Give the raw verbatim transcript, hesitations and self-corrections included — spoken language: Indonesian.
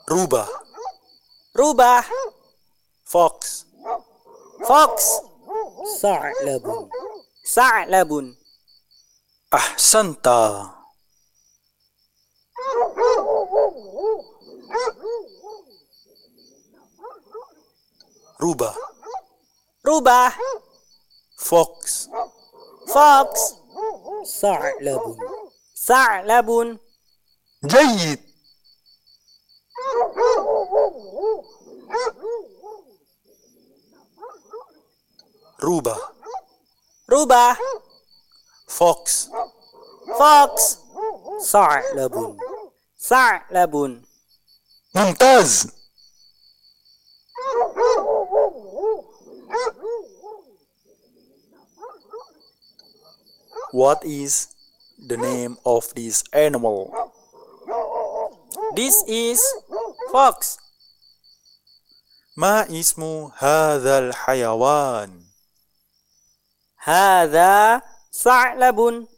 Rubah. Rubah. Fox. Fox. ثعلب Sa'labun. Ahsanta. Rubah. Rubah. Fox. Fox. ثعلب Sa'labun. جيد. Rubah. Rubah. Fox. Fox. ثعلب Sa'labun. ممتاز. What is the name of this animal? This is fox. ما اسم هذا الحيوان؟ هذا ثعلب.